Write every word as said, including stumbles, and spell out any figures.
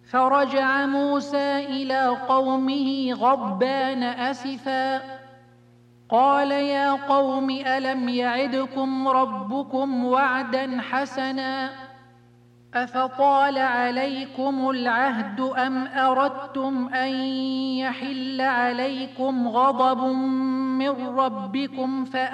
فرجع موسى إلى قومه غضبان أسفا قال يا قوم ألم يعدكم ربكم وعدا حسنا أفطال عليكم العهد أم أردتم أن يحل عليكم غضب من ربكم فأ